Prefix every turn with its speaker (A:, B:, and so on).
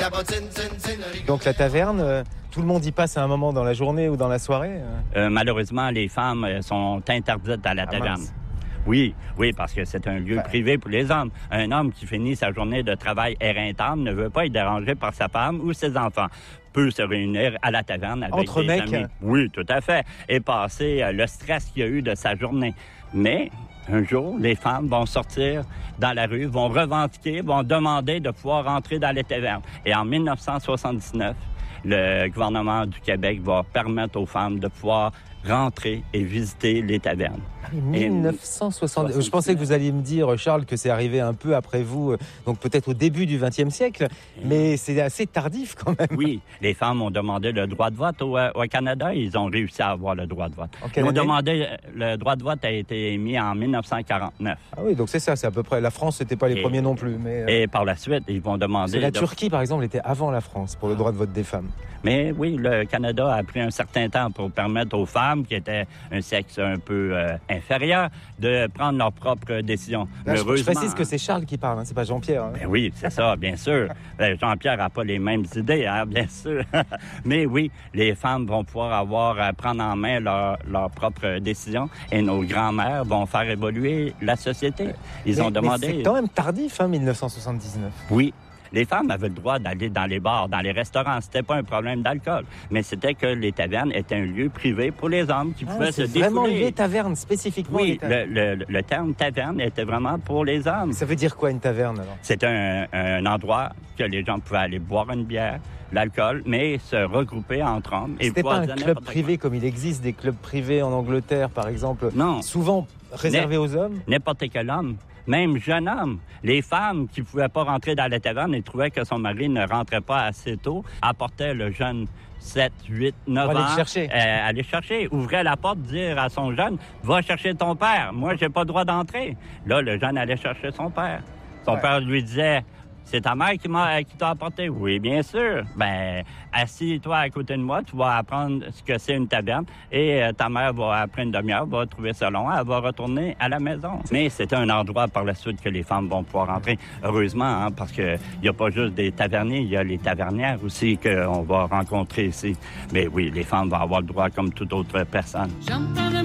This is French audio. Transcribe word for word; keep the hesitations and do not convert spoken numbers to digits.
A: Donc la taverne, euh, tout le monde y passe à un moment dans la journée ou dans la soirée euh...
B: Euh, malheureusement, les femmes sont interdites à la
A: Ah,
B: taverne.
A: mince.
B: Oui, oui, parce que c'est un lieu
A: Ouais.
B: privé pour les hommes. Un homme qui finit sa journée de travail éreintable ne veut pas être dérangé par sa femme ou ses enfants. Peut se réunir à la taverne avec
A: Entre
B: des
A: mecs.
B: amis. Oui, tout à fait. Et passer euh, le stress qu'il y a eu de sa journée. Mais un jour, les femmes vont sortir dans la rue, vont revendiquer, vont demander de pouvoir rentrer dans les tavernes. Et en dix-neuf cent soixante-dix-neuf, le gouvernement du Québec va permettre aux femmes de pouvoir rentrer et visiter les tavernes.
A: Ah oui, dix-neuf cent soixante. Je pensais que vous alliez me dire, Charles, que c'est arrivé un peu après vous, donc peut-être au début du vingtième siècle, mais c'est assez tardif quand même.
B: Oui, les femmes ont demandé le droit de vote au, au Canada. Ils ont réussi à avoir le droit de vote.
A: En quelle
B: Ils ont
A: année?
B: demandé, le droit de vote a été émis en dix-neuf cent quarante-neuf.
A: Ah oui, donc c'est ça, c'est à peu près. La France, c'était pas les
B: Et-
A: premiers non plus, mais. euh,
B: Et par la suite, ils vont
A: parce
B: demander...
A: que la
B: de-
A: Turquie, par exemple, était avant la France pour le droit de vote des femmes.
B: Mais oui, le Canada a pris un certain temps pour permettre aux femmes, qui étaient un sexe un peu euh, inférieur, de prendre leurs propres décisions.
A: Là, je, je
B: Heureusement-
A: précise que c'est Charles qui parle, hein, c'est pas Jean-Pierre. hein.
B: Ben oui, c'est ça, bien sûr. Ben, Jean-Pierre n'a pas les mêmes idées, hein, bien sûr. Mais oui, les femmes vont pouvoir avoir à prendre en main leur- leurs propres décisions et nos grands-mères vont faire évoluer la société. Ils
A: Mais-
B: ont
A: mais
B: demandé...
A: c'est quand même tardif, hein, dix-neuf cent soixante-dix-neuf.
B: Oui. Les femmes avaient le droit d'aller dans les bars, dans les restaurants. C'était pas un problème d'alcool. Mais c'était que les tavernes étaient un lieu privé pour les hommes qui
A: Ah,
B: pouvaient se
A: c'est vraiment
B: défouler.
A: les tavernes, spécifiquement les
B: Oui,
A: tavernes.
B: le, le, le terme taverne était vraiment pour les hommes.
A: Ça veut dire quoi une taverne alors?
B: C'est un, un endroit que les gens pouvaient aller boire une bière, l'alcool, mais se regrouper entre hommes. et
A: C'était pas
B: pouvoir
A: un
B: dire
A: club
B: n'importe
A: privé comme il existe des clubs privés en Angleterre, par exemple,
B: quoi. Non,
A: souvent réservés aux hommes.
B: n'importe quel homme, même jeune homme. Les femmes qui ne pouvaient pas rentrer dans la taverne et trouvaient que son mari ne rentrait pas assez tôt, apportaient le jeune sept, huit, neuf
A: Pour
B: ans.
A: aller le chercher.
B: euh, aller chercher. Ouvrait la porte, dire à son jeune, va chercher ton père. Moi, j'ai pas le droit d'entrer. Là, le jeune allait chercher son père. Son
A: Ouais.
B: père lui disait, c'est ta mère qui m'a qui t'a apporté? Oui, bien sûr. Ben, assis-toi à côté de moi, tu vas apprendre ce que c'est une taverne et euh, ta mère va, après une demi-heure, va trouver ça long, elle va retourner à la maison. Mais c'est un endroit par la suite que les femmes vont pouvoir entrer. Heureusement, hein, parce que il y a pas juste des taverniers, il y a les tavernières aussi qu'on va rencontrer ici. Mais oui, les femmes vont avoir le droit comme toute autre personne.
C: J'entends le